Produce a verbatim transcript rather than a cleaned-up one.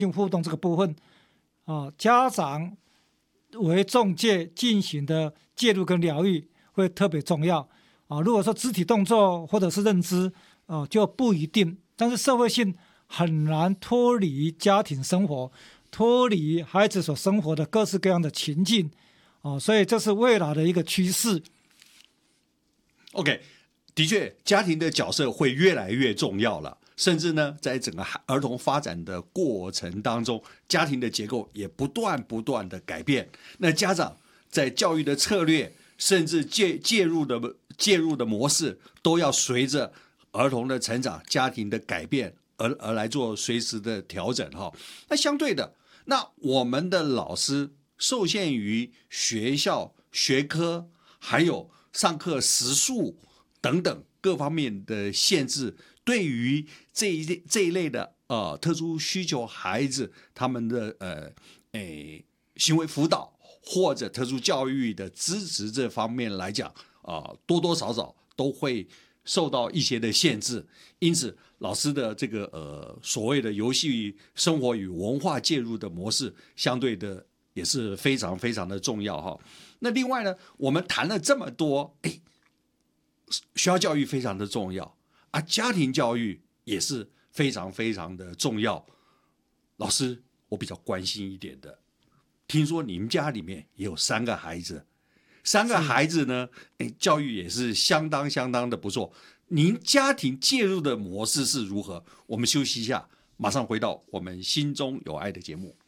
性互动这个部分啊，家长为中介进行的介入跟疗愈会特别重要啊。如果说肢体动作或者是认知啊，就不一定。但是社会性很难脱离家庭生活，脱离孩子所生活的各式各样的情境啊，所以这是未来的一个趋势。 OK， 的确，家庭的角色会越来越重要了。甚至呢，在整个儿童发展的过程当中，家庭的结构也不断不断的改变。那家长在教育的策略，甚至介介入的介入的模式，都要随着儿童的成长、家庭的改变而而来做随时的调整哈。那相对的，那我们的老师受限于学校学科，还有上课时数等等各方面的限制。对于这一类这一类的呃特殊需求孩子，他们的呃诶行为辅导或者特殊教育的支持这方面来讲啊、呃，多多少少都会受到一些的限制。因此，老师的这个呃所谓的游戏生活与文化介入的模式，相对的也是非常非常的重要哈。那另外呢，我们谈了这么多，哎，学校教育非常的重要。啊，家庭教育也是非常非常的重要。老师，我比较关心一点的，听说你们家里面也有三个孩子，三个孩子呢，哎，教育也是相当相当的不错。您家庭介入的模式是如何？我们休息一下，马上回到我们心中有爱的节目。